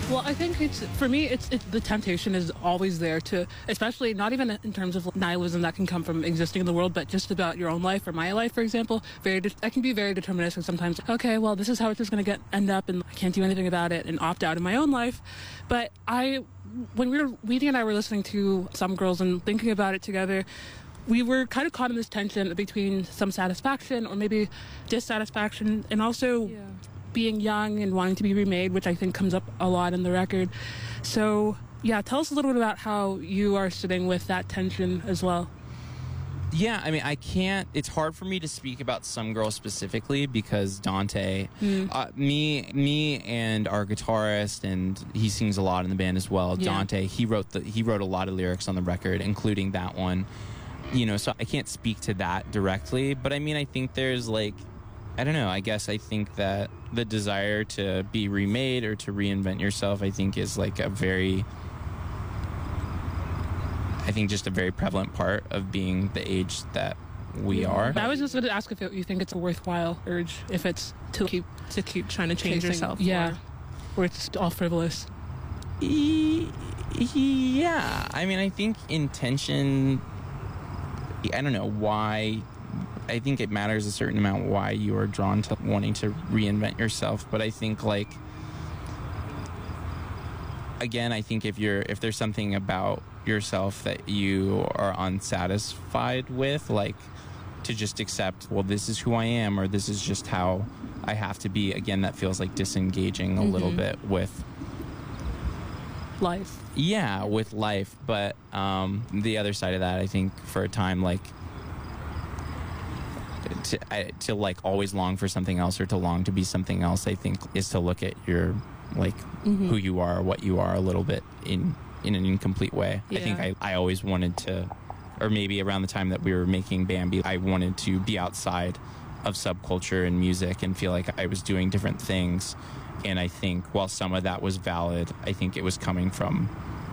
Well, I think for me, the temptation is always there to, especially not even in terms of nihilism that can come from existing in the world, but just about your own life or my life, for example. I can be very deterministic sometimes. Okay, well, this is how it's just going to end up, and I can't do anything about it, and opt out in my own life. But when Weedy and I were listening to Some Girls and thinking about it together, we were kind of caught in this tension between some satisfaction or maybe dissatisfaction, and also being young and wanting to be remade, which I think comes up a lot in the record. So, yeah, tell us a little bit about how you are sitting with that tension as well. Yeah, I mean, it's hard for me to speak about Some Girl specifically because Dante, me and our guitarist, and he sings a lot in the band as well, Dante, he wrote a lot of lyrics on the record, including that one. So I can't speak to that directly, but I mean, I think there's I don't know, I guess I think that the desire to be remade or to reinvent yourself, I think is just a very prevalent part of being the age that we are. I was just going to ask if you think it's a worthwhile urge, if it's to keep trying to change yourself. Yeah. Or it's all frivolous. Yeah. I mean, I think intention, I don't know why. I think it matters a certain amount why you are drawn to wanting to reinvent yourself. But I think again, I think if there's something about yourself that you are unsatisfied with, to just accept, well, this is who I am, or this is just how I have to be. Again, that feels like disengaging a little bit with life. Yeah, with life. But the other side of that, I think for a time, to always long for something else or to long to be something else, I think is to look at your who you are, what you are a little bit in an incomplete way. I think I always wanted to, or maybe around the time that we were making Bambi, I wanted to be outside of subculture and music and feel like I was doing different things. And I think while some of that was valid, I think it was coming from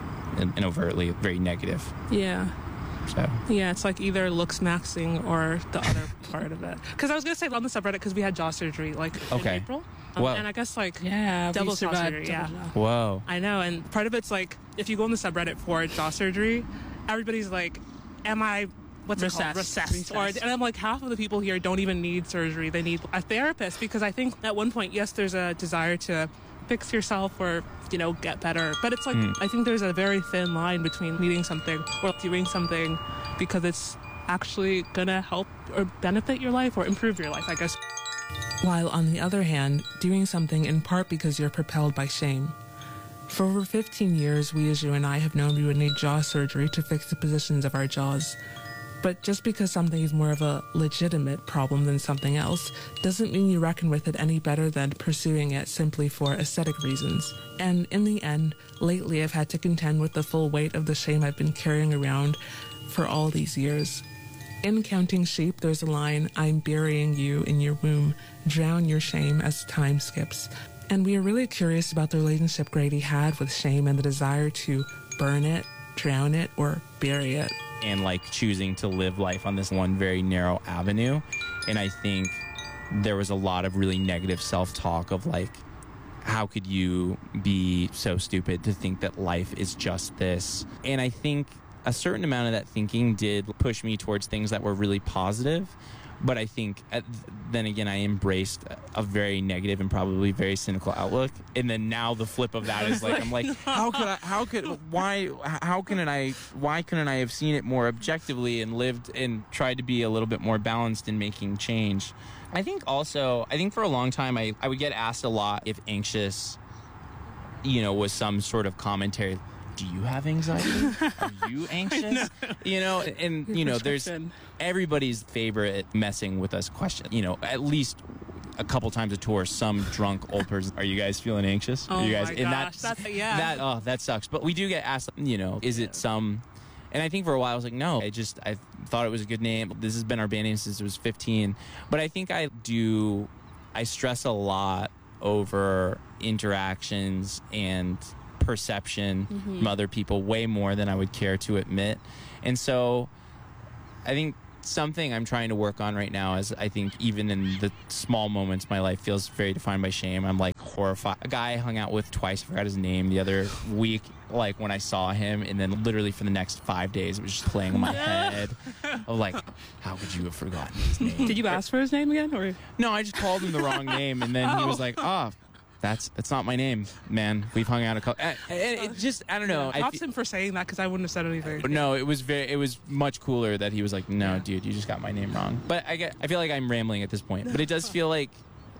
an overtly very negative. Yeah. So. Yeah, it's either looks maxing or the other part of it. Because I was going to say on the subreddit, because we had jaw surgery in April. And I guess double jaw surgery. Yeah. Whoa. I know. And part of it's if you go on the subreddit for jaw surgery, everybody's am I recessed? And I'm half of the people here don't even need surgery. They need a therapist, because I think at one point, yes, there's a desire to fix yourself or get better, but it's I think there's a very thin line between needing something or doing something because it's actually gonna help or benefit your life or improve your life, I guess. While on the other hand, doing something in part because you're propelled by shame. For over 15 years, we as you and I have known we would need jaw surgery to fix the positions of our jaws. But just because something is more of a legitimate problem than something else doesn't mean you reckon with it any better than pursuing it simply for aesthetic reasons. And in the end, lately I've had to contend with the full weight of the shame I've been carrying around for all these years. In Counting Sheep, there's a line, "I'm burying you in your womb. Drown your shame as time skips." And we are really curious about the relationship Grady had with shame and the desire to burn it, drown it, or bury it. And choosing to live life on this one very narrow avenue. And I think there was a lot of really negative self-talk of how could you be so stupid to think that life is just this? And I think a certain amount of that thinking did push me towards things that were really positive. But I think then again, I embraced a very negative and probably very cynical outlook. And then now the flip of that is I'm why couldn't I have seen it more objectively and lived and tried to be a little bit more balanced in making change? I think for a long time, I would get asked a lot if anxious, was some sort of commentary. Do you have anxiety? Are you anxious? There's everybody's favorite messing with us question. At least a couple times a tour, some drunk old person, are you guys feeling anxious? Oh, are you guys? My gosh. That sucks. But we do get asked, is it some... And I think for a while I was no, I thought it was a good name. This has been our band name since it was 15. But I think I stress a lot over interactions and perception from other people way more than I would care to admit. And so I think something I'm trying to work on right now. As I think even in the small moments, my life feels very defined by shame. I'm like horrified. A guy I hung out with twice, forgot his name the other week, like when I saw him, and then literally for the next 5 days it was just playing in my head of like, how could you have forgotten his name? Did you ask for his name again, or? No, I just called him the wrong name, and then he was like, that's not my name, man. We've hung out a couple. It just, I don't know. Props him for saying that, because I wouldn't have said anything. No, it was much cooler that he was like, no, dude, you just got my name wrong. But I feel like I'm rambling at this point. But it does feel like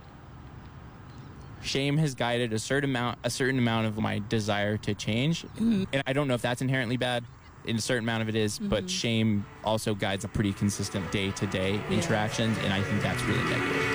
shame has guided a certain amount of my desire to change. And I don't know if that's inherently bad. In a certain amount of it is, but shame also guides a pretty consistent day-to-day interactions, and I think that's really negative.